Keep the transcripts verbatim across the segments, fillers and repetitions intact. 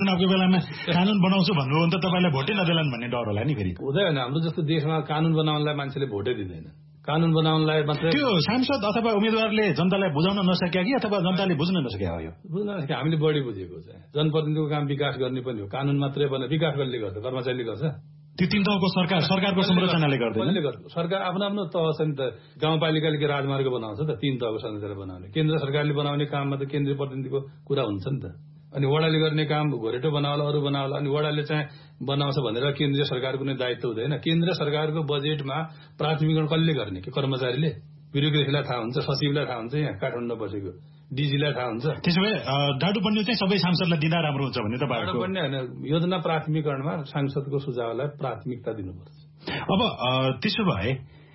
चुनावको बेलामा कानुन बनाउँछु भन्नुभयो भने त तपाईँलाई भोटै नदेलान् भन्ने डर होला नि फेरि हुँदैन। हाम्रो जस्तो देशमा कानुन बनाउनलाई मान्छेले भोटै दिँदैन। कानुन बनाउनलाई मात्रै त्यो सांसद अथवा उम्मेदवारले जनतालाई बुझाउन नसक्या कि अथवा जनताले बुझ्न नसक्या हो? यो बुझ्न नसक्या हामीले बढी बुझेको चाहिँ जनप्रतिनिधिको काम विकास गर्ने पनि हो। कानुन मात्रै बना विकास कसले गर्छ? कर्मचारीले गर्छ? त्यो तीन तहको सरकार सरकारको संरचनाले गर्दैन। सरकार आफ्नो आफ्नो तह छ नि त। गाउँपालिकाले के राजमार्ग बनाउँछ त? तीन तहको संरचना बनाउने। केन्द्र सरकारले बनाउने काममा त केन्द्रीय प्रतिनिधिको कुरा हुन्छ नि त। अनि वडाले गर्ने काम घोरेटो बनाउला अरू बनाउला अनि वडाले चाहिँ बनाउँछ भनेर केन्द्रीय सरकारको कुनै दायित्व हुँदैन। केन्द्र सरकारको बजेटमा प्राथमिकरण कसले गर्ने? कि कर्मचारीले? ब्युरोक्रेसीलाई थाहा हुन्छ, सचिवलाई थाहा हुन्छ, यहाँ काठमाडौँ बसेको डिजीलाई थाहा हुन्छ। त्यसो भए डाडु बन्ने चाहिँ सबै सांसदलाई दिँदा राम्रो हुन्छ भन्ने तपाईँहरुको? डाडु बन्ने हैन, योजना प्राथमिकरणमा सांसदको सुझावलाई प्राथमिकता दिनुपर्छ। अब त्यसो भए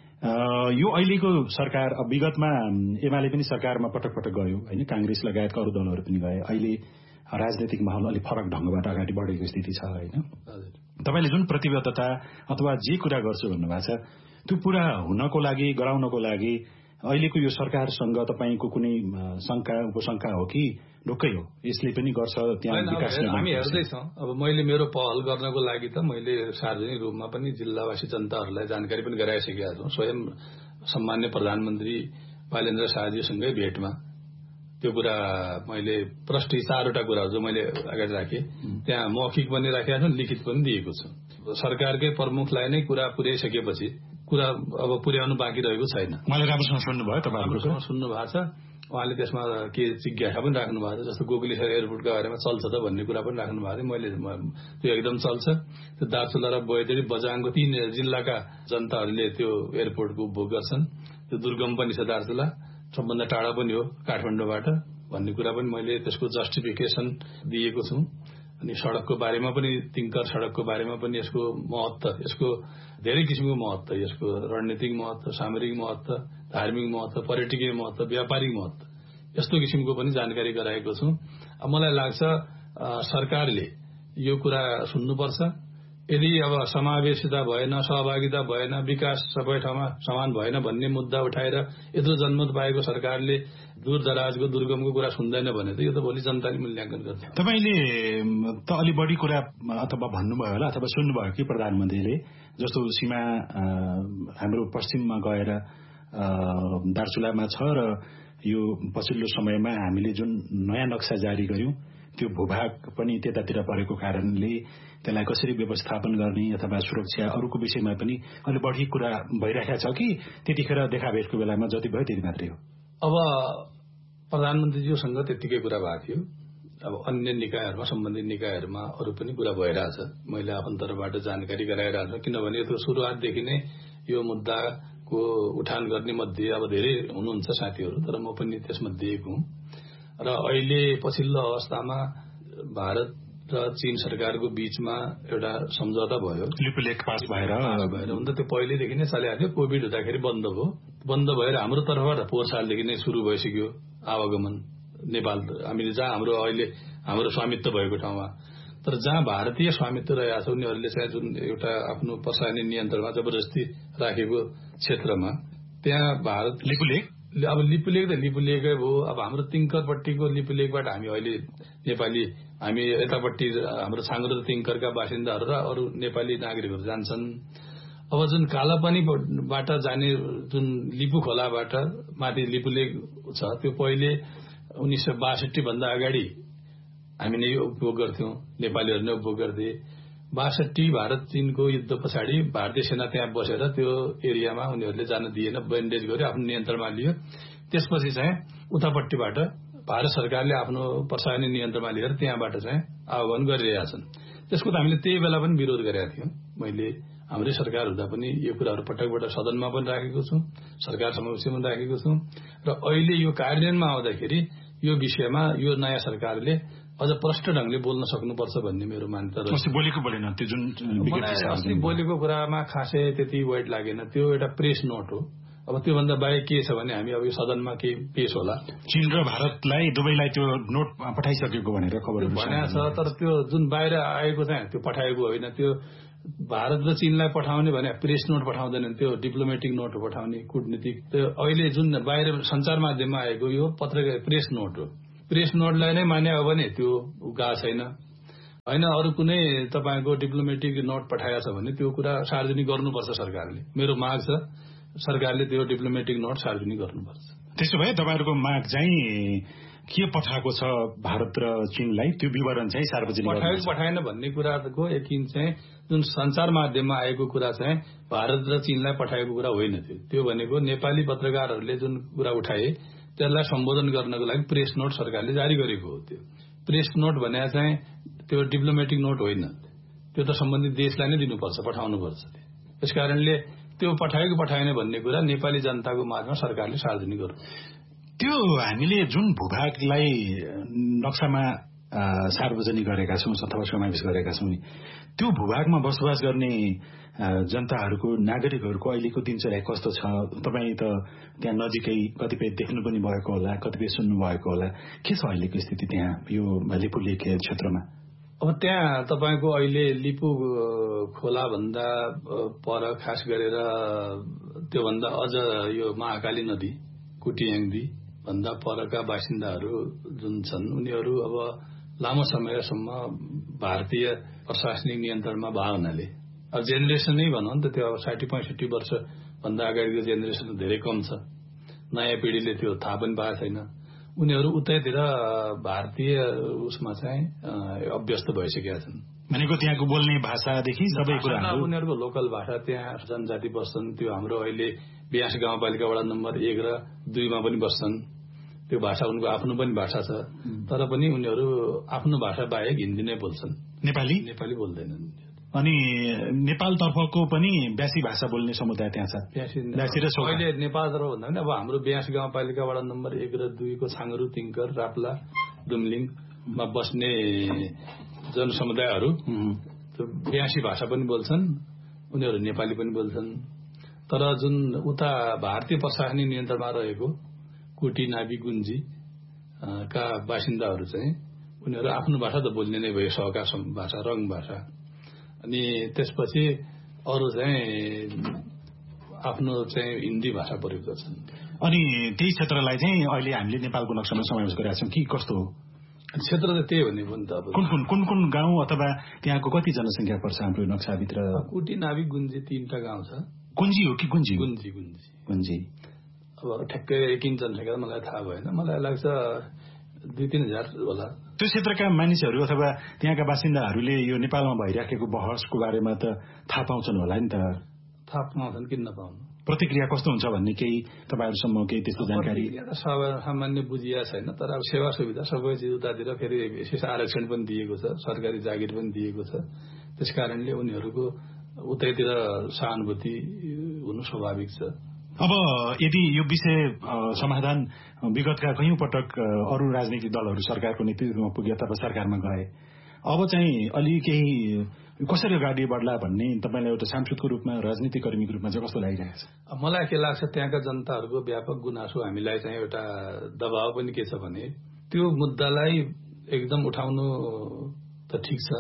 यो अहिलेको सरकार विगतमा एमाले पनि सरकारमा पटक पटक गयो हैन, कांग्रेस लगायतका अरू दलहरू पनि गए। अहिले राजनीतिक माहौल अलि फरक ढंगबाट अगाडि बढेको स्थिति छ हैन। तपाईले जुन प्रतिबद्धता अथवा जे कुरा गर्छु भन्नुभएको छ त्यो पूरा हुनको लागि गराउनको लागि अहिलेको यो सरकारसँग तपाईको कुनै शंका उपशंका हो कि ढुक्कै हो यसले पनि गर्छ त्यहाँ विकास? हामी हेर्दै छौं। अब मैले मेरो पहल गर्नको लागि त मैले सार्वजनिक रूपमा पनि जिल्लावासी जनताहरूलाई जानकारी पनि गराइसकेका छु। स्वयं सम्माननीय प्रधानमन्त्री बालेन्द्र शाहजीसँगै भेटमा त्यो कुरा मैले प्रष्ट चारवटा कुरा जो मैले अगाडि राखे त्यहाँ मौखिक पनि राखेका छु, लिखित पनि दिएको छु। सरकारकै प्रमुखलाई नै कुरा पुर्याइसकेपछि कुरा अब पुर्याउनु बाँकी रहेको छैन। मैले राम्रोसँग सुन्नुभयो, तपाईहरुको सुन्नु भएको छ। उहाँले त्यसमा के जिज्ञासा पनि राख्नु भएको छ, जस्तो गोकुलेश्वर एयरपोर्टको बारेमा चल्छ त भन्ने कुरा पनि राख्नु भएको थियो। मैले त्यो एकदम चल्छ। त्यो दार्चुला र बोयदेरी बजाङको तीन जिल्लाका जनताहरूले त्यो एयरपोर्टको उपभोग गर्छन्। त्यो दुर्गम पनि छ दार्चुला, सबभन्दा टाढा पनि हो काठमाडौँबाट भन्ने कुरा पनि मैले त्यसको जस्टिफिकेसन दिएको छु। अनि सड़कको बारेमा पनि तिङ्कर सड़कको बारेमा पनि यसको महत्व, यसको धेरै किसिमको महत्व, यसको रणनीतिक महत्व, सामरिक महत्व, धार्मिक महत्व, पर्यटकीय महत्व, व्यापारिक महत्व, यस्तो किसिमको पनि जानकारी गराएको छु। अब मलाई लाग्छ सरकारले यो कुरा सुन्नुपर्छ। यदि अब समावेशिता भएन, सहभागिता भएन, विकास सबै ठाउँमा समान भएन भन्ने मुद्दा उठाएर यत्रो जनमत पाएको सरकारले दूर दराजको दुर्गमको कुरा सुन्दैन भने त यो त भोलि जनताले मूल्याङ्कन गर्छ। तपाईले त अलि बढी कुरा अथवा भन्नुभयो होला अथवा सुन्नुभयो कि प्रधानमन्त्रीले जस्तो सीमा हाम्रो पश्चिममा गएर दार्चुलामा छ र यो पछिल्लो समयमा हामीले जुन नयाँ नक्सा जारी गर्यौं त्यो भूभाग पनि त्यतातिर परेको कारणले त्यसलाई कसरी व्यवस्थापन गर्ने अथवा सुरक्षा अरूको विषयमा पनि अलि बढी कुरा भइरहेको छ कि त्यतिखेर देखाभेटको बेलामा जति भयो त्यति मात्रै हो? अब प्रधानमन्त्रीज्यूसँग त्यतिकै कुरा भएको थियो। अब अन्य निकायहरूमा सम्बन्धित निकायहरूमा अरू पनि कुरा भइरहेछ। मैले आफ्नो तर्फबाट जानकारी गराइरहेको छु, किनभने त्यो सुरुवातदेखि नै यो मुद्दाको उठान गर्ने मध्ये अब धेरै हुनुहुन्छ साथीहरू, तर म पनि त्यसमध्ये एक हुँ। र अहिले पछिल्लो अवस्थामा भारत र चीन सरकारको बीचमा एउटा सम्झौता भयो, लिपुलेख पास भएर भएर हुन त त्यो पहिलेदेखि नै चलिरहेको थियो। कोभिड हुँदाखेरि बन्द भयो। बन्द भएर हाम्रो तर्फबाट पोहोर सालदेखि नै सुरु भइसक्यो आवागमन नेपाल। हामीले जहाँ हाम्रो अहिले हाम्रो स्वामित्व भएको ठाउँमा, तर जहाँ भारतीय स्वामित्व रहेको छ उनीहरूले चाहिँ जुन एउटा आफ्नो प्रशासनिक नियन्त्रणमा जबरजस्ती राखेको क्षेत्रमा त्यहाँ भारत लिपुलेख अब लिपुलेख त लिपुलेखै भयो। अब हाम्रो तिङ्करपट्टिको लिपुलेखबाट हामी अहिले नेपाली हामी यतापट्टि हाम्रो छाङ्ग्रो र तिङ्करका बासिन्दाहरू र अरू नेपाली नागरिकहरू जान्छन्। अब जुन कालापानीबाट जाने जुन लिपु खोलाबाट माथि लिपुलेख छ त्यो पहिले उन्नाइस सय बासठी भन्दा अगाडि हामीले यो उपभोग गर्थ्यौं, नेपालीहरू नै उपभोग गर्थे। बासठी भारत चीनको युद्ध पछाडि भारतीय सेना त्यहाँ बसेर त्यो एरियामा उनीहरूले जान दिएन, ब्यान्डेज गर्यो, आफ्नो नियन्त्रणमा लियो। त्यसपछि चाहिँ उतापट्टिबाट भारत सरकारले आफ्नो प्रशासनिक नियन्त्रणमा लिएर त्यहाँबाट चाहिँ आह्वान गरिरहेका छन्। त्यसको त हामीले त्यही बेला पनि विरोध गरेका थियौं। मैले हाम्रै सरकार हुँदा पनि यो कुराहरू पटकबाट सदनमा पनि राखेको छु, सरकार समक्षमा पनि राखेको छु। र अहिले यो कार्यान्वयनमा आउँदाखेरि यो विषयमा यो नयाँ सरकारले अझ प्रष्ट ढंगले बोल्न सक्नुपर्छ भन्ने मेरो मान्यता छ। अस्ति बोलेको बोलेन त्यो जुन अस्ति बोलेको कुरामा खासै त्यति वेट लागेन। त्यो एउटा प्रेस नोट हो। अब त्योभन्दा बाहेक के छ भने हामी अब यो सदनमा के पेश होला। चीन र भारतलाई दुवैलाई त्यो नोट पठाइसकेको भनेर खबरहरू भनेको छ, तर त्यो जुन बाहिर आएको चाहिँ त्यो पठाएको होइन। त्यो भारत र चीनलाई पठाउने भने प्रेस नोट पठाउँदैनन्, त्यो डिप्लोमेटिक नोट पठाउने, कूटनीतिक। त्यो अहिले जुन बाहिर सञ्चार माध्यममा आएको यो पत्रकार प्रेस नोट हो। प्रेस नोटलाई नै माने हो भने त्यो गएको छैन। होइन अरू कुनै तपाईँको डिप्लोमेटिक नोट पठाएको छ भने त्यो कुरा सार्वजनिक गर्नुपर्छ सरकारले। मेरो माग छ सरकारले त्यो डिप्लोमेटिक नोट सार्वजनिक गर्नुपर्छ। त्यसो भए तपाईँहरूको माग चाहिँ के पठाएको छ भारत र चीनलाई त्यो विवरण चाहिँ सार्वजनिक पठायो पठाएन भन्ने कुराको यकिन चाहिँ जुन सञ्चार माध्यममा आएको कुरा चाहिँ भारत र चीनलाई पठाएको कुरा होइन। थियो त्यो भनेको नेपाली पत्रकारहरूले जुन कुरा उठाए त्यसलाई सम्बोधन गर्नको लागि प्रेस नोट सरकारले जारी गरेको हो। त्यो प्रेस नोट भने चाहिँ त्यो डिप्लोमेटिक नोट होइन, त्यो त सम्बन्धित देशलाई नै दिनुपर्छ, पठाउनुपर्छ। त्यसकारणले त्यो पठाएको पठाएन भन्ने कुरा नेपाली जनताको माझमा सरकारले सार्वजनिक गर्नु। त्यो हामीले जुन भूभागलाई नक्सामा सार्वजनिक गरेका छौँ अथवा समावेश गरेका छौँ नि, त्यो भूभागमा बसोबास गर्ने जनताहरूको नागरिकहरूको अहिलेको दिनचर्या कस्तो छ? तपाईँ त त्यहाँ नजिकै कतिपय देख्नु पनि भएको होला, कतिपय सुन्नु भएको होला। के छ अहिलेको स्थिति त्यहाँ यो लिपुलेख क्षेत्रमा? अब त्यहाँ तपाईँको अहिले लिपु खोला भन्दा पर खास गरेर त्योभन्दा अझ यो महाकाली नदी कुटियाङदी भन्दा परका बासिन्दाहरू जुन छन् उनीहरू अब लामो समयसम्म भारतीय प्रशासनिक नियन्त्रणमा भए हुनाले अब जेनेरेसनै भनौँ नि त त्यो अब साठी पैँसठी वर्ष भन्दा अगाडिको जेनेरेसन धेरै कम छ। नयाँ पिँढीले त्यो थाहा पनि पाएको छैन। उनीहरू उतैतिर भारतीय उसमा चाहिँ अभ्यस्त भइसकेका छन्। भनेको त्यहाँको बोल्ने भाषादेखि सबै कुराहरू उनीहरूको लोकल भाषा त्यहाँ जनजाति बस्छन्। त्यो हाम्रो अहिले बियास गाउँपालिका वडा नम्बर एक र दुईमा पनि बस्छन्। त्यो भाषा उनको आफ्नो पनि भाषा छ, तर पनि उनीहरू आफ्नो भाषा बाहेक हिन्दी नै बोल्छन्। नेपाली नेपाली बोल्दैनन्। अनि नेपालतर्फको पनि ब्यासी भाषा बोल्ने समुदाय त्यहाँ छ। ब्यासी र अहिले नेपालतर्फ भन्दा पनि अब हाम्रो बियास गाउँपालिका वडा नम्बर एक र दुईको छाङ्गरु, तिङ्कर, राप्ला, दुमलिङमा बस्ने जनसमुदायहरू त्यो ब्यासी भाषा पनि बोल्छन्, उनीहरू नेपाली पनि बोल्छन्। तर जुन उता भारतीय प्रशासनिक नियन्त्रणमा रहेको कुटी, नाबी, गुन्जी का बासिन्दाहरू चाहिँ उनीहरू आफ्नो भाषा त बोल्ने नै भयो, सहका भाषा, रङ भाषा। अनि त्यसपछि अरू चाहिँ आफ्नो चाहिँ हिन्दी भाषा प्रयोग गर्छन्। अनि त्यही क्षेत्रलाई चाहिँ अहिले हामीले नेपालको नक्सामा समावेश गरेका छौँ कि कस्तो हो? क्षेत्र त त्यही हो नि पनि त। अब कुन कुन कुन कुन गाउँ अथवा त्यहाँको कति जनसङ्ख्या पर्छ हाम्रो नक्साभित्र? कुटी, नाबी, गुन्जी तीनटा गाउँ छ। कुन्जी हो कि गुन्जी? गुन्जी गुन्जी गुन्जी। अब ठ्याक्कै एक इन्च जनसङ्ख्या मलाई थाहा भएन, मलाई लाग्छ दुई तीन हजार होला। त्यो क्षेत्रका मानिसहरू अथवा त्यहाँका बासिन्दाहरूले यो नेपालमा भइराखेको बहसको बारेमा त थाहा पाउँछन् होला नि त? थाहा पाउँछन्, किन नपाउनु। प्रतिक्रिया कस्तो हुन्छ भन्ने केही तपाईँहरूसम्म केही त्यस्तो जानकारी? सामान्य बुझिया छैन, तर अब सेवा सुविधा सबै चिज उतातिर फेरि विशेष आरक्षण पनि दिएको छ, सरकारी जागिर पनि दिएको छ। त्यसकारणले उनीहरूको उतैतिर सहानुभूति हुनु स्वाभाविक छ। अब यदि यो विषय समाधान विगतका कयौं पटक अरू राजनीतिक दलहरू सरकारको नेतृत्वमा पुगे अथवा सरकारमा गए, अब चाहिँ अलि केही कसरी अगाडि बढ्ला भन्ने तपाईँलाई एउटा सांसदको रूपमा, राजनीतिक कर्मीको रूपमा चाहिँ कस्तो लागिरहेको छ? मलाई के लाग्छ, त्यहाँका जनताहरूको व्यापक गुनासो हामीलाई चाहिँ एउटा दबाव पनि के छ भने त्यो मुद्दालाई एकदम उठाउनु त ठिक छ,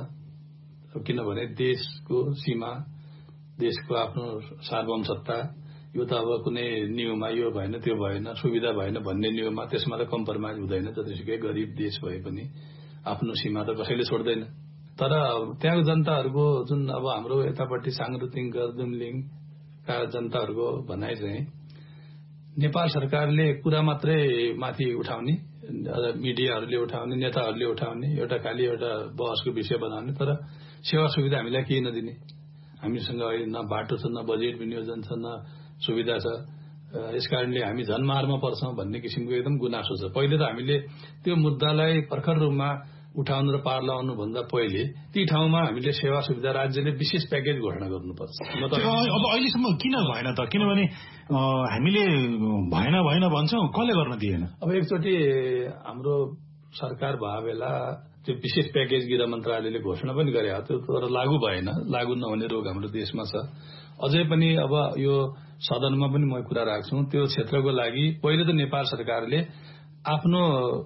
किनभने देशको सीमा, देशको आफ्नो सार्वभौम सत्ता, यो त अब कुनै नियममा यो भएन त्यो भएन, सुविधा भएन भन्ने नियममा त्यसमा त कम्प्रोमाइज हुँदैन। जतिसुकै गरिब देश भए पनि आफ्नो सीमा त कसैले छोड्दैन। तर त्यहाँको जनताहरूको जुन अब हाम्रो यतापट्टि साङ्गरु, तिङ्कर, दुमलिङका जनताहरूको भनाइ चाहिँ नेपाल सरकारले कुरा मात्रै माथि उठाउने, मिडियाहरूले उठाउने, नेताहरूले उठाउने, एउटा खालि एउटा बहसको विषय बनाउने, तर सेवा सुविधा हामीलाई केही नदिने। हामीसँग अहिले न बाटो छ, न बजेट विनियोजन छ, न सुविधा छ। यसकारणले हामी झन्मारमा पर्छौं भन्ने किसिमको एकदम गुनासो छ। पहिले त हामीले त्यो मुद्दालाई प्रखर रूपमा उठाउनु र पार लगाउनु भन्दा पहिले ती ठाउँमा हामीले सेवा सुविधा राज्यले विशेष प्याकेज घोषणा गर्नुपर्छ। अब अहिलेसम्म किन भएन त? किनभने हामीले भएन भएन भन्छौं, कसले गर्न दिएन? अब एकचोटि हाम्रो सरकार भए बेला त्यो विशेष प्याकेज गृह मन्त्रालयले घोषणा पनि गरे, त्यो तर लागू भएन। लागू नहुने रोग हाम्रो देशमा छ। अझै पनि अब यो सदनमा पनि म कुरा राख्छु, त्यो क्षेत्रको लागि पहिले त नेपाल सरकारले आफ्नो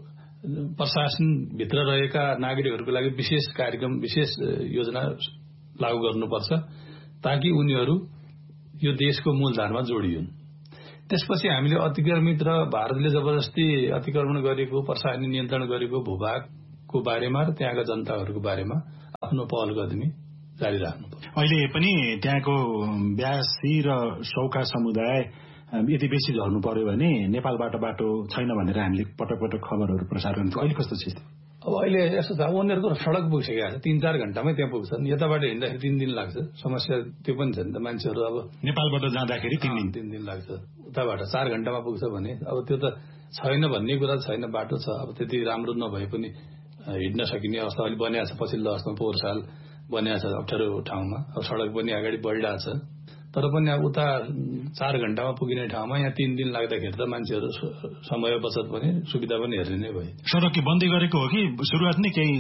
प्रशासनभित्र रहेका नागरिकहरूको लागि विशेष कार्यक्रम, विशेष योजना लागू गर्नुपर्छ ताकि उनीहरू यो देशको मूलधारमा जोडियुन्। त्यसपछि हामीले अतिक्रमित र भारतले जबरजस्ती अतिक्रमण गरेको, प्रशासनिक नियन्त्रण गरेको भूभागको बारेमा र त्यहाँका जनताहरूको बारेमा आफ्नो पहल कदमी जारी राख्नु। अहिले पनि त्यहाँको ब्यासी र सौका समुदाय यति बेसी झर्नु पर्यो भने नेपालबाट बाटो छैन भनेर हामीले पटक पटक खबरहरू प्रसार गर्छौँ। अहिले कस्तो छ? अब अहिले यस्तो छ, उनीहरूको सडक पुगिसकेको छ, तीन चार घण्टामै त्यहाँ पुग्छन्। यताबाट हिँड्दाखेरि तीन दिन लाग्छ। समस्या त्यो पनि छ नि त, मान्छेहरू अब नेपालबाट जाँदाखेरि तीन दिन तीन दिन लाग्छ, उताबाट चार घण्टामा पुग्छ भने अब त्यो त छैन भन्ने कुरा छैन। बाटो छ, अब त्यति राम्रो नभए पनि हिँड्न सकिने अवस्था अहिले बनिएको छ। पछिल्लो अवस्थामा पोहोर साल बनिएको छ अप्ठ्यारो ठाउँमा, अब सडक पनि अगाडि बढिरहेको छ। तर पनि अब उता चार घण्टामा पुगिने ठाउँमा यहाँ तीन दिन लाग्दाखेरि त मान्छेहरू समय बचत पनि सुविधा पनि हेर्ने नै भयो। सडक के बन्दै गरेको हो कि सुरुवात नै केही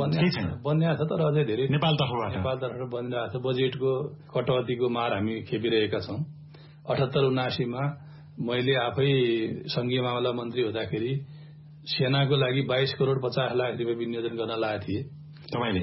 बनिएको छ, तर अझै धेरै नेपाल तर्फबाट नेपाल तर्फबाट बनिरहेको छ। बजेटको कटौतीको मार हामी खेपिरहेका छौँ। अठहत्तर उनासीमा मैले आफै संघीय मामला मन्त्री हुँदाखेरि सेनाको लागि बाइस करोड पचास लाख रुपियाँ विनियोजन गर्न लागेको थिएँ। तपाईँले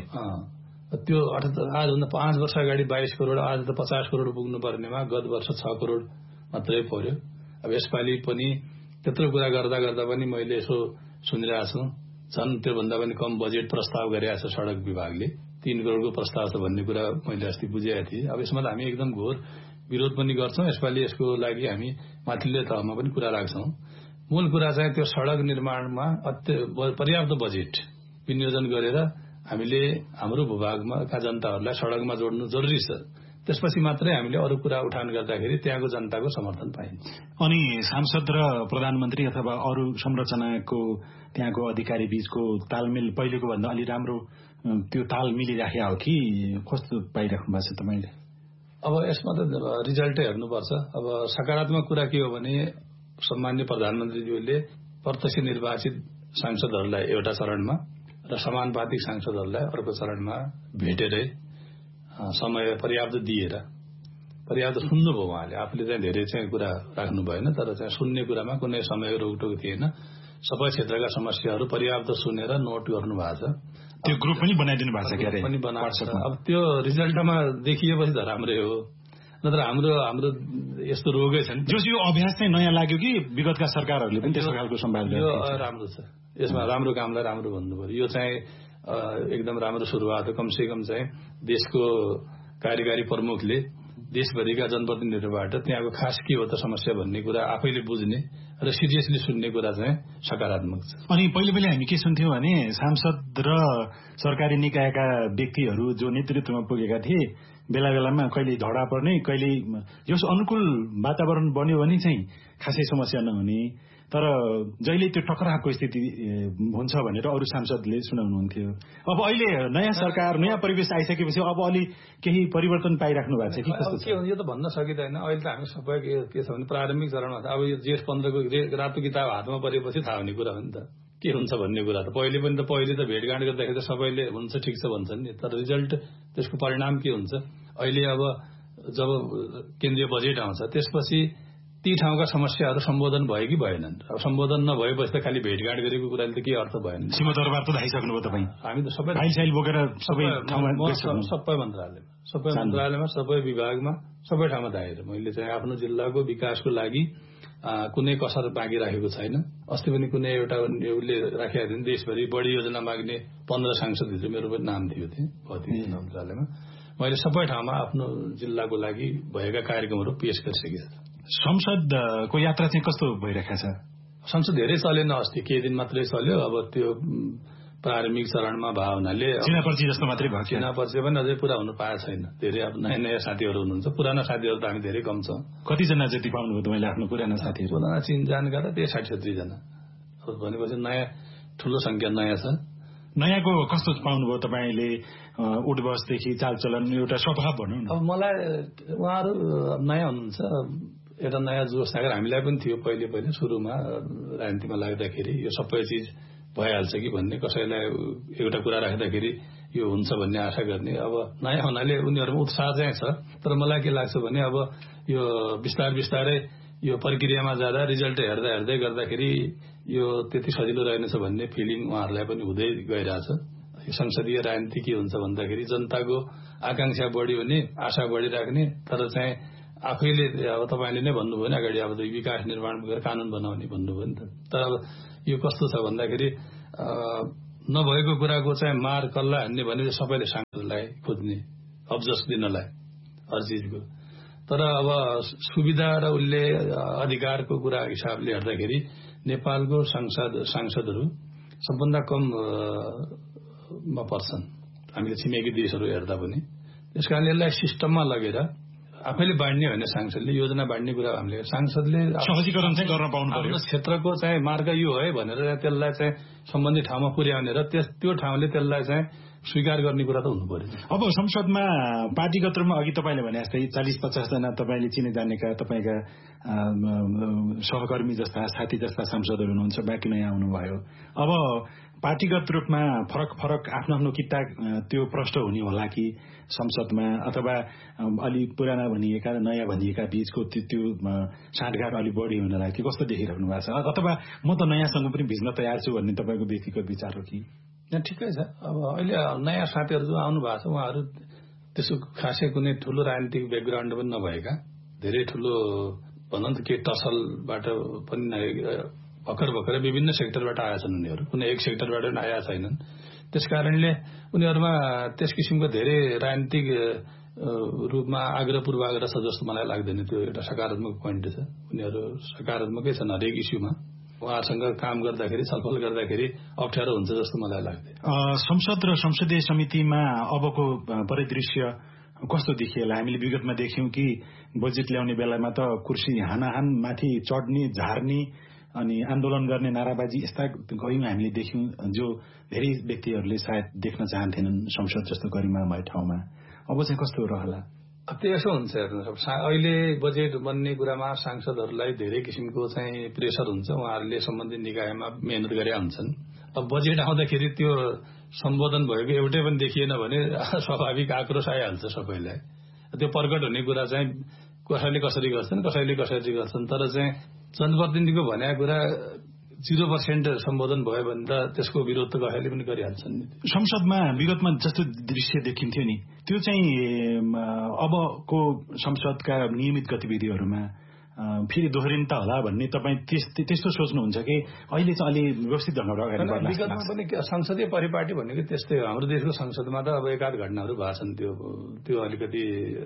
त्यो अठहत्तर आजभन्दा पाँच वर्ष अगाडि बाइस करोड, आज त पचास करोड पुग्नु पर्नेमा गत वर्ष छ करोड मात्रै पर्यो। अब यसपालि पनि त्यत्रो कुरा गर्दा गर्दा पनि मैले यसो सुनिरहेको छु, झन् त्योभन्दा पनि कम बजेट प्रस्ताव गरेको छ सडक विभागले। तीन करोडको प्रस्ताव छ भन्ने कुरा मैले अस्ति बुझेका थिएँ। अब यसमा त हामी एकदम घोर विरोध पनि गर्छौँ। यसपालि यसको लागि हामी माथिल्लो तहमा पनि कुरा राख्छौँ। मूल कुरा चाहिँ त्यो सडक निर्माणमा अत्य पर्याप्त बजेट विनियोजन गरेर हामीले हाम्रो भूभागमा का जनताहरूलाई सडकमा जोड्नु जरुरी छ। त्यसपछि मात्रै हामीले अरू कुरा उठान गर्दाखेरि त्यहाँको जनताको समर्थन पाइन्छ। अनि सांसद र प्रधानमन्त्री अथवा अरू संरचनाको त्यहाँको अधिकारी बीचको तालमेल पहिलेको भन्दा अलि राम्रो त्यो ताल मिलिराखेको हो कि कस्तो पाइराख्नु भएको छ तपाईँले? अब यसमा त रिजल्टै हेर्नुपर्छ। अब सकारात्मक कुरा के हो भने सम्मान्य प्रधानमन्त्रीज्यूले प्रत्यक्ष निर्वाचित सांसदहरूलाई एउटा चरणमा र समानुपातिक सांसदहरूलाई अर्को चरणमा भेटेरै समय पर्याप्त दिएर पर्याप्त सुन्नुभयो। उहाँले आफूले चाहिँ धेरै चाहिँ कुरा राख्नु भएन, तर चाहिँ सुन्ने कुरामा कुनै समय रोकटोक थिएन। सबै क्षेत्रका समस्याहरू पर्याप्त सुनेर नोट गर्नु भएको छ। त्यो ग्रुप पनि बनाइदिनु भएको छ क्यारे पनि बनाएको छ। अब त्यो रिजल्टमा देखिएपछि त राम्रै हो, नत्र हाम्रो हाम्रो यस्तो रोगै छ नि। जो यो अभ्यास चाहिँ नयाँ लाग्यो कि विगतका सरकारहरूले पनि त्यस्तो खालको सम्भावना? यो राम्रो छ, यसमा राम्रो कामलाई राम्रो भन्नु पर्यो। यो चाहिँ एकदम राम्रो सुरुवात हो। कमसे कम चाहिँ देशको कार्यकारी प्रमुखले देशभरिका जनप्रतिनिधिहरूबाट त्यहाँको खास के हो त समस्या भन्ने कुरा आफैले बुझ्ने र सिरियसली सुन्ने कुरा चाहिँ सकारात्मक छ। अनि पहिले पहिले हामी के सुन्थ्यौँ भने सांसद र सरकारी निकायका व्यक्तिहरू जो नेतृत्वमा पुगेका थिए बेला बेलामा कहिले झगडा पर्ने, कहिले यस अनुकूल वातावरण बन्यो भने चाहिँ खासै समस्या नहुने, तर जहिले त्यो टकरावको स्थिति हुन्छ भनेर अरू सांसदले सुनाउनुहुन्थ्यो। अब अहिले नयाँ सरकार नयाँ परिवेश आइसकेपछि अब अलि केही परिवर्तन पाइराख्नु भएको छ कि कस्तो छ? यो त भन्न सकिँदैन। अहिले त हामी सबै के छ भने प्रारम्भिक चरणमा अब यो जेठ पन्ध्रको रातो किताब हातमा परेपछि थाहा हुने कुरा हो नि त के हुन्छ भन्ने कुरा। त पहिले पनि त पहिले त भेटघाट गर्दाखेरि त सबैले हुन्छ ठिक छ भन्छन् नि, तर रिजल्ट त्यसको परिणाम के हुन्छ? अहिले अब जब केन्द्रीय बजेट आउँछ त्यसपछि ती ठाउँका समस्याहरू सम्बोधन भयो कि भएनन्? अब सम्बोधन नभएपछि त खालि भेटघाट गरेको कुराले त के अर्थ भएन। सीमा दरबार त धाइसक्नुभयो तपाईँ? हामी त सबै फाइल बोकेर सबै ठाउँमा सबै मन्त्रालयमा सबै मन्त्रालयमा सबै विभागमा सबै ठाउँमा धाएर मैले चाहिँ आफ्नो जिल्लाको विकासको लागि कुनै कसर बाँकी राखेको छैन। अस्ति पनि कुनै एउटा उसले राखेका थिए देशभरि बढी योजना माग्ने पन्ध्र सांसदहरू मेरो पनि नाम थियो थिएँ भौतिक मन्त्रालयमा। मैले सबै ठाउँमा आफ्नो जिल्लाको लागि भएका कार्यक्रमहरू पेश गरिसकेको छु। संसदको यात्रा चाहिँ कस्तो भइरहेको छ? संसद धेरै चलेन, अस्ति केही दिन मात्रै चल्यो। अब त्यो प्रारम्भिक चरणमा भयो हुनाले चिनापर्ची जस्तो मात्रै भयो। चिनापर्ची पनि अझै पुरा हुनु पाएको छैन। धेरै अब नयाँ नयाँ साथीहरू हुनुहुन्छ, पुराना साथीहरू त हामी धेरै कम छौँ। कतिजना जति पाउनुभयो तपाईँले आफ्नो पुराना साथीहरू? पुराना चिनजानका त त्यही साठी सत्तरी जना। अब भनेपछि नयाँ ठुलो संख्या नयाँ छ। नयाँको कस्तो पाउनुभयो तपाईँले? उठबसदेखि चालचलन एउटा स्वभाव भनौँ न। अब मलाई उहाँहरू नयाँ हुनुहुन्छ, एउटा नयाँ जोस लागेर हामीलाई पनि थियो पहिले पहिले सुरुमा राजनीतिमा लाग्दाखेरि यो सबै चिज भइहाल्छ कि भन्ने, कसैलाई एउटा कुरा राख्दाखेरि यो हुन्छ भन्ने आशा गर्ने। अब नयाँ हुनाले उनीहरूमा उत्साह चाहिँ छ, तर मलाई के लाग्छ भने अब यो बिस्तार बिस्तारै यो प्रक्रियामा जाँदा रिजल्ट हेर्दा हेर्दै गर्दाखेरि यो त्यति सजिलो रहेनछ भन्ने फिलिङ उहाँहरूलाई पनि हुँदै गइरहेछ। संसदीय राजनीति के हुन्छ भन्दाखेरि जनताको आकांक्षा बढी हुने, आशा बढिराख्ने, तर चाहिँ आफैले अब तपाईँले नै भन्नुभयो नि अगाडि, अब विकास निर्माण गरेर कानून बनाउने भन्नुभयो नि त। तर अब यो कस्तो छ भन्दाखेरि नभएको कुराको चाहिँ मार कल्ला हान्ने भने सबैले सांसदलाई खोज्ने अब्जस दिनलाई हर चिजको। तर अब सुविधा र उसले अधिकारको कुरा हिसाबले हेर्दाखेरि नेपालको सांसद सांसदहरू सबभन्दा कम मा पर्छन् हामीले छिमेकी देशहरू हेर्दा पनि। त्यसकारणले यसलाई सिस्टममा लगेर आफैले बाँड्ने होइन, सांसदले योजना बाँड्ने कुरा हामीले सांसदले सहजीकरण चाहिँ गर्न पाउनु पर्यो। आफ्नो क्षेत्रको चाहिँ मार्ग यो है भनेर त्यसलाई चाहिँ सम्बन्धित ठाउँमा पुर्याउने र त्यस त्यो ठाउँले त्यसलाई चाहिँ स्वीकार गर्ने कुरा त हुनु पर्यो। अब संसदमा पार्टीगत रूपमा अघि तपाईँले भने जस्तै चालिस पचास जना तपाईँले चिने जानेका तपाईँका सहकर्मी जस्ता साथी जस्ता सांसदहरू हुनुहुन्छ, बाँकी नयाँ आउनुभयो। अब पार्टीगत रूपमा फरक फरक आफ्नो आफ्नो किता त्यो प्रष्ट हुने होला कि संसदमा, अथवा अलि पुराना भनिएका र नयाँ भनिएका बीचको त्यो साँठगाँठ अलिक बढी हुनलाई कि कस्तो देखिराख्नु भएको छ, अथवा म त नयाँसँग पनि भिज्न तयार छु भन्ने तपाईँको व्यक्तिगत विचार हो कि? ठिकै छ। अब अहिले नयाँ साथीहरू जो आउनु भएको छ उहाँहरू त्यसो खासै कुनै ठुलो राजनीतिक ब्याकग्राउन्ड पनि नभएका, धेरै ठुलो भनौँ न के टसलबाट पनि भर्खर भर्खरै विभिन्न सेक्टरबाट आएका छन् उनीहरू, कुनै एक सेक्टरबाट पनि आएका छैनन्। त्यस कारणले उनीहरूमा त्यस किसिमको धेरै राजनीतिक रूपमा आग्रह पूर्वाग्रह छ जस्तो मलाई लाग्दैन। त्यो एउटा सकारात्मक पोइन्ट छ, उनीहरू सकारात्मकै छन् हरेक इस्युमा। उहाँसँग काम गर्दाखेरि छलफल गर्दाखेरि अप्ठ्यारो हुन्छ जस्तो मलाई लाग्दैन। संसद र संसदीय समितिमा अबको परिदृश्य कस्तो देखिएला? हामीले विगतमा देख्यौं कि बजेट ल्याउने बेलामा त कुर्सी हानाहान माथि चढ्ने, झार्ने अनि आन्दोलन गर्ने, नाराबाजी यस्ता गयौं हामीले देख्यौं, जो धेरै व्यक्तिहरूले सायद देख्न चाहन्थेनन् संसद जस्तो गरिमामय ठाउँमा। अब चाहिँ कस्तो रहला? त्यसो हुन्छ हेर्नुहोस्, अहिले बजेट बन्ने कुरामा सांसदहरूलाई धेरै किसिमको चाहिँ प्रेसर हुन्छ, उहाँहरूले सम्बन्धित निकायमा मेहनत गरे हुन्छन्। अब बजेट आउँदाखेरि त्यो सम्बोधन भएको एउटै पनि देखिएन भने स्वाभाविक आक्रोश आइहाल्छ सबैलाई। त्यो प्रकट हुने कुरा चाहिँ कसैले कसरी गर्छन्, कसैले कसरी गर्छन्, तर चाहिँ जनप्रतिनिधिको भनेको कुरा जिरो पर्सेन्ट सम्बोधन भयो भने त त्यसको विरोध त कसैले पनि गरिहाल्छन् नि। संसदमा विगतमा जस्तो दृश्य देखिन्थ्यो नि, त्यो चाहिँ अबको संसदका नियमित गतिविधिहरूमा फेरि दोहोरिन त होला भन्ने तपाईँ त्यस्तो सोच्नुहुन्छ कि अहिले चाहिँ अलि व्यवस्थित ढङ्गबाट अगाडि बढ्ला? विगतमा पनि संसदीय परिपाटी भनेको त्यस्तै हो। हाम्रो देशको संसदमा त अब एकाध घटनाहरू भएको छन्, त्यो त्यो अलिकति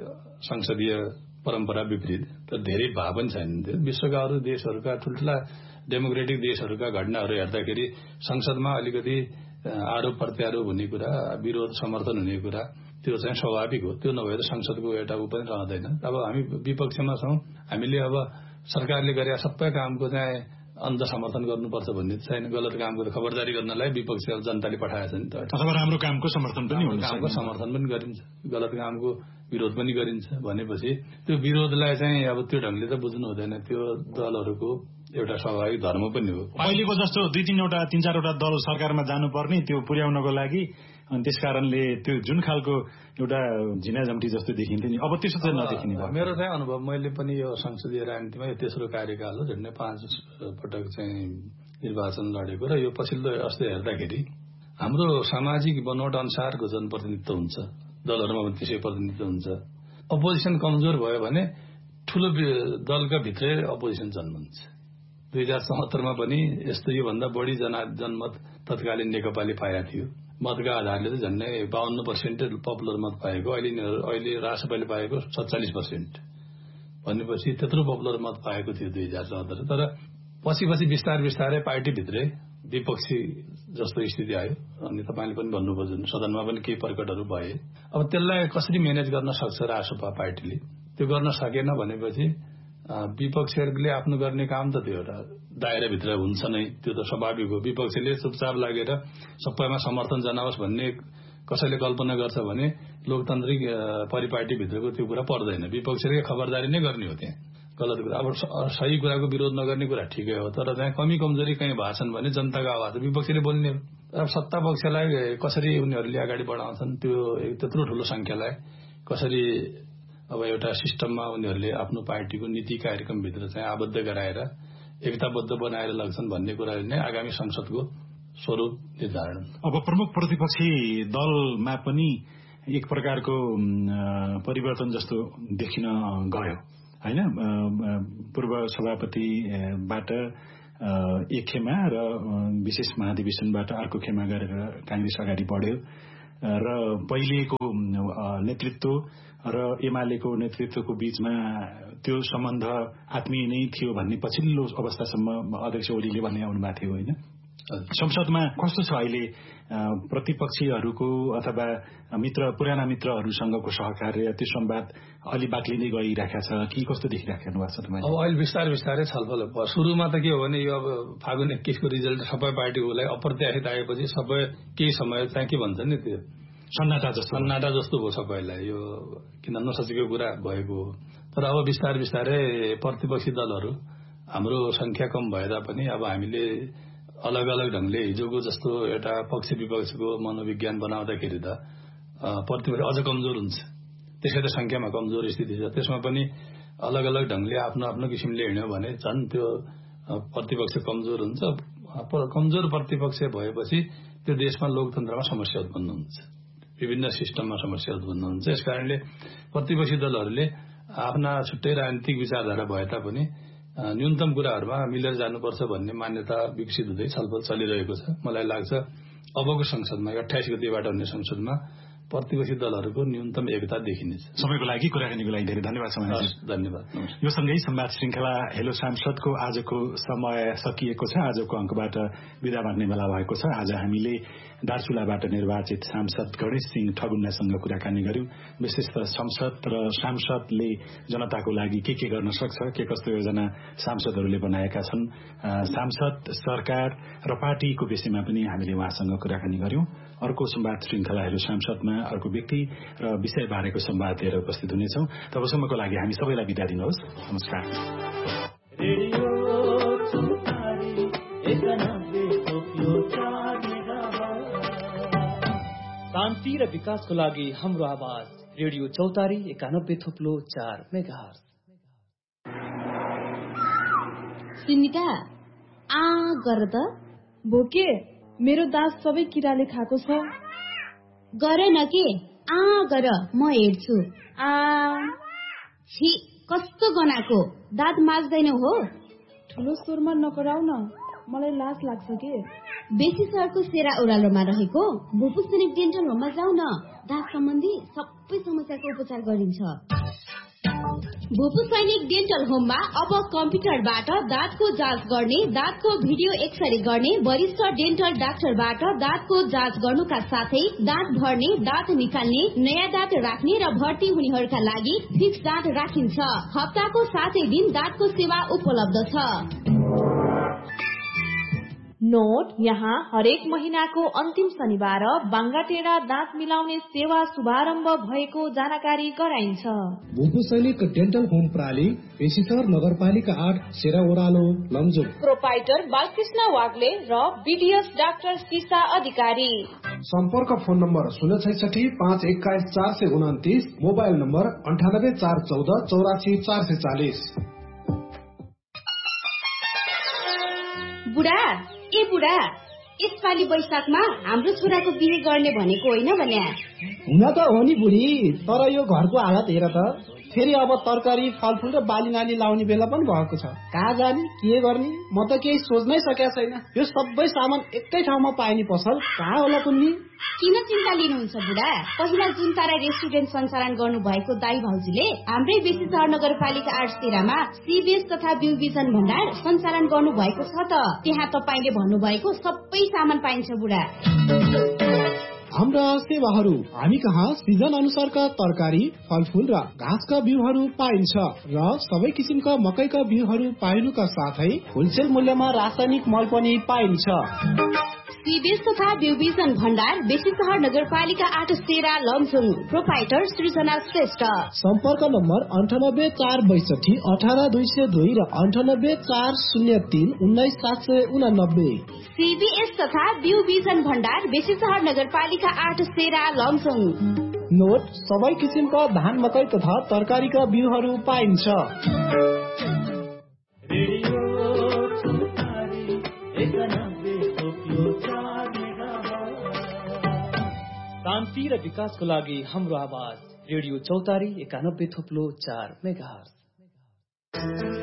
संसदीय परम्परा विपरीत त धेरै भए पनि छैन। त्यो विश्वका अरू देशहरूका ठुल्ठुला डेमोक्रेटिक देशहरूका घटनाहरू हेर्दाखेरि संसदमा अलिकति आरोप प्रत्यारोप हुने कुरा, विरोध समर्थन हुने कुरा त्यो चाहिँ स्वाभाविक हो। त्यो नभएर संसदको एउटा ऊ पनि रहँदैन। अब हामी विपक्षमा छौं, हामीले अब सरकारले गरे सबै कामको चाहिँ अन्त समर्थन गर्नुपर्छ भन्ने छैन। गलत कामको त खबरदारी गर्नलाई विपक्ष जनताले पठाएछ नि त। अथवा राम्रो कामको समर्थन पनि हुन्छ, कामको समर्थन पनि गरिन्छ, गलत कामको विरोध पनि गरिन्छ भनेपछि त्यो विरोधलाई चाहिँ अब त्यो ढंगले त बुझ्नु हुँदैन। त्यो दलहरूको एउटा स्वाभाविक धर्म पनि हो। अहिलेको जस्तो दुई तीनवटा तीन चारवटा दल सरकारमा जानुपर्ने त्यो पुर्याउनको लागि, अनि त्यसकारणले त्यो जुन खालको एउटा झिनाझम्टी जस्तो देखिन्थ्यो नि, अब त्यसो चाहिँ नदेखिने भयो। मेरो चाहिँ अनुभव, मैले पनि यो संसदीय राजनीतिमा यो तेस्रो कार्यकाल हो, झन्डै पाँच पटक चाहिँ निर्वाचन लडेको, र यो पछिल्लो अस्ति हेर्दाखेरि हाम्रो सामाजिक बनोट अनुसारको जनप्रतिनिधित्व हुन्छ, दलहरूमा पनि त्यसै प्रतिनिधित्व हुन्छ। अपोजिसन कमजोर भयो भने ठूलो दलका भित्रै अपोजिसन जन्मन्छ। दुई हजार चौहत्तरमा पनि यस्तो योभन्दा बढी जना जनमत तत्कालीन नेकपाले पाएका थियो। मतका आधारले चाहिँ झन्डै बाहन्न पर्सेन्ट पपुलर मत पाएको, अहिले अहिले राष्ट्रपाले पाएको सत्तालिस पर्सेन्ट भनेपछि त्यत्रो पपुलर मत पाएको थियो दुई हजार चौहत्तर। तर पछि पछि बिस्तार बिस्तारै पार्टीभित्रै विपक्षी जस्तो स्थिति आयो, अनि तपाईँले पनि भन्नुभयो सदनमा पनि केही प्रकटहरू भए। अब त्यसलाई कसरी म्यानेज गर्न सक्छ राष्ट्रपा पार्टीले? त्यो गर्न सकेन भनेपछि विपक्षीहरूले आफ्नो गर्ने काम त त्यो एउटा दायराभित्र हुन्छ नै, त्यो त स्वाभाविक हो। विपक्षीले चुपचाप लागेर सबैमा समर्थन जनाओस् भन्ने कसैले कल्पना गर्छ भने लोकतान्त्रिक परिपाटीभित्रको त्यो कुरा पर्दैन। विपक्षीले खबरदारी नै गर्ने हो, त्यहाँ गलत कुरा। अब सही कुराको विरोध नगर्ने कुरा ठिकै हो, तर त्यहाँ कमी कमजोरी कहीँ भएछन् भने जनताको आवाज विपक्षीले बोल्ने हो। अब सत्ता पक्षलाई कसरी उनीहरूले अगाडि बढाउँछन्, त्यो त्यत्रो ठूलो संख्यालाई कसरी अब एउटा सिस्टममा उनीहरूले आफ्नो पार्टीको नीति कार्यक्रमभित्र चाहिँ आबद्ध गराएर एकताबद्ध बनाएर लग्छन् भन्ने कुरा नै आगामी संसदको स्वरूप निर्धारण। अब प्रमुख प्रतिपक्षी दलमा पनि एक प्रकारको परिवर्तन जस्तो देखिन गयो, हैन? पूर्व सभापतिबाट एक खेमा र विशेष महाधिवेशनबाट अर्को खेमा गरेर काङ्ग्रेस अगाडि बढ्यो र पहिलेको नेतृत्व र एमालेको नेतृत्वको बीचमा त्यो सम्बन्ध आत्मीय नै थियो भन्ने पछिल्लो अवस्थासम्म अध्यक्ष ओलीले भन्ने आउनु भएको थियो होइन। संसदमा कस्तो छ अहिले प्रतिपक्षीहरूको अथवा मित्र पुराना मित्रहरूसँगको सहकार्य, त्यो संवाद अलि बाक्लिँदै गइरहेको छ कि कस्तो देखिराख्नु भएको छ तपाईँ? अब अहिले बिस्तारै बिस्तारै छलफल भयो। सुरुमा त के हो भने यो अब फागुन एक्काइसको रिजल्ट सबै पार्टीहरूलाई अप्रत्याशित आएपछि सबै केही समय चाहिँ के भन्छ नि त्यो सन्नाटा जस्तो सन्नाटा जस्तो भयो सबैलाई, यो किन नसकेको कुरा भएको हो। तर अब बिस्तारै बिस्तारै प्रतिपक्षी दलहरू हाम्रो संख्या कम भए तापनि अब हामीले अलग अलग ढंगले हिजोको जस्तो एउटा पक्ष विपक्षको मनोविज्ञान बनाउँदाखेरि त प्रतिपक्ष अझ कमजोर हुन्छ। त्यसै त संख्यामा कमजोर स्थिति छ, त्यसमा पनि अलग अलग ढंगले आफ्नो आफ्नो किसिमले हिँड्यो भने झन् त्यो प्रतिपक्ष कमजोर हुन्छ। कमजोर प्रतिपक्ष भएपछि त्यो देशमा लोकतन्त्रमा समस्या उत्पन्न हुन्छ, विभिन्न सिस्टममा समस्या उत्पन्न हुन्छ। यसकारणले प्रतिपक्षी दलहरूले आफ्ना छुट्टै राजनीतिक विचारधारा भए तापनि न्यूनतम कुराहरूमा मिलेर जानुपर्छ भन्ने मान्यता विकसित हुँदै छलफल चलिरहेको छ। मलाई लाग्छ अबको संसदमा अट्ठाइस गतिबाट हुने संसदमा प्रतिपक्षी दलहरूको न्यूनतम एकता देखिनेछ। सबैको लागि कुराकानीको लागि धेरै धन्यवाद छ। धन्यवाद। यो सँगै संवाद श्रृंखला हेलो सांसदको आजको समय सकिएको छ। आजको अंकबाट विदा माग्ने बेला भएको छ। आज हामीले दार्चुलाबाट निर्वाचित सांसद गणेश सिंह ठगुन्नासँग कुराकानी गर्यौं। विशेष त संसद र सांसदले जनताको लागि के के गर्न सक्छ, के कस्तो योजना सांसदहरूले बनाएका छन्, सांसद सरकार र पार्टीको विषयमा पनि हामीले उहाँसँग कुराकानी गर्यौं। अर्को संवाद श्रृंखला हेलो सांसदमा अर्को व्यक्ति र विषय बारेको संवाद लिएर उपस्थित हुनेछौं। तबसम्मको लागि हामी सबैलाई बिदा दिनुहोस्। नमस्कार। शान्ति र विकासको लागि हाम्रो आवाज रेडियो चौतारी एकानब्बे थोप्लो चार मेगाहर्ज। सुनिता आ गर त भोके मेरो दास सबै किराले खाएको छ। गर न के आ गर म हेर्छु। आ छि कस्तो गनाको दाँत माझ्दैनौ हो? ठुलो स्वरमा नकराउ न, मलाई लाज लाग्छ के। बेसी सरको सेरा ओह्रालोमा रहेको भुपु सैनिक डेन्टल होममा जाऊ न। दाँत सम्बन्धी सबै समस्याको उपचार गरिन्छ। भुपु सैनिक डेन्टल होममा अब कम्प्युटरबाट दाँतको जाँच गर्ने, दाँतको भिडियो एक्सरे गर्ने, वरिष्ठ डेन्टल डाक्टरबाट दाँतको जाँच गर्नुका साथै दाँत भर्ने, दाँत निकाल्ने, नयाँ दाँत राख्ने र भर्ती हुनेहरूका लागि फिक्स दाँत राखिन्छ। हप्ताको सातै दिन दाँतको सेवा उपलब्ध छ। नोट, यहाँ हरेक महीनाको अन्तिम शनिबार बाङ्गाटेडा दाँत मिलाउने सेवा शुभारम्भ भएको जानकारी गराइन्छ। भुपु सैनिक डेन्टल होम प्राली, पेशिसर नगरपालिका आठ, सेरा ओह्रालो, लमजुङ। प्रोपाइटर बालकृष्ण वाग्ले र बीडीएस डाक्टर सीसा अधिकारी। सम्पर्क फोन नम्बर शून्य छैसठी पाँच एक्काइस चार सय उन्तिस, मोबाइल नम्बर अन्ठानब्बे चार चौध चौरासी चार सय चालिस। बुढा ए बुढा, यसपालि वैशाखमा हाम्रो छोराको बिहे गर्ने भनेको होइन भन्या? हुन त हो नि बुढी, तर यो घरको हालत हेर त। फेरि अब तरकारी फलफुल र बाली नाली लाउने बेला पनि भएको छ। कहाँ जाने, के गर्ने, म त केही सोच्नै सकेको छैन। यो सबै सामान एकै ठाउँमा पाइने पसल कहाँ होला कुन्नी? किन चिन्ता लिनुहुन्छ बुढा? पहिला जुन तारा रेस्टुरेन्ट सञ्चालन गर्नु भएको दाई भाउजूले हाम्रै बेसी सहर नगरपालिका आठ तेह्रमा सीबीएस तथा बिउ बिजन भण्डार सञ्चालन गर्नु भएको छ त। त्यहाँ तपाईँले भन्नुभएको सबै सामान पाइन्छ बुढा। हाम्रा सेवाहरू हामी कहाँ सिजन अनुसारका तरकारी, फलफुल र घाँसका बिउहरू पाइन्छ र सबै किसिमका मकैका बिउहरू पाइनुका साथै होलसेल मूल्यमा रासायनिक मल पनि पाइन्छ। सीबीएस तथा बिउ बिजन भण्डार बेसी सहर नगरपालिका आठ सेरा लमजुङ। प्रोपाइटर सृजना श्रेष्ठ। सम्पर्क नम्बर अन्ठानब्बे चार बैसठी अठार दुई सय दुई र अन्ठानब्बे चार शून्य तीन उन्नाइस सात सय उनानब्बे। सीबीएस तथा बिउ बिजन भण्डार बेसी सहर नगरपालिका आठ सेरा लमजुङ। नोट, सबै किसिमका धान मकै तथा तरकारीका बिउहरू पाइन्छ। शान्ति र विकासको लागि हाम्रो आवाज रेडियो चौतारी एकानब्बे थोप्लो चार मेगाहर्ज।